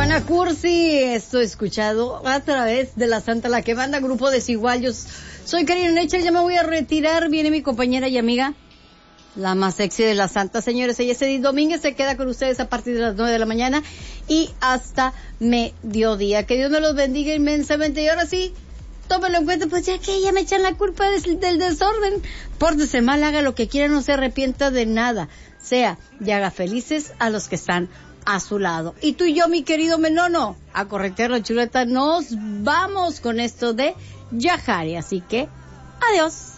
Juana Cursi, esto escuchado a través de la Santa La que Banda, Grupo Desigual. Yo soy Karina Necher, ya me voy a retirar. Viene mi compañera y amiga, la más sexy de la Santa, señores. Ella es Edith Domínguez, se queda con ustedes a partir de las 9 de la mañana y hasta mediodía. Que Dios me los bendiga inmensamente. Y ahora sí, tómenlo en cuenta, pues ya que ella me echan la culpa del desorden. Pórtese mal, haga lo que quiera, no se arrepienta de nada. Sea y haga felices a los que están a su lado. Y tú y yo, mi querido Menono, a corretear la chuleta, nos vamos con esto de Yajari. Así que, adiós.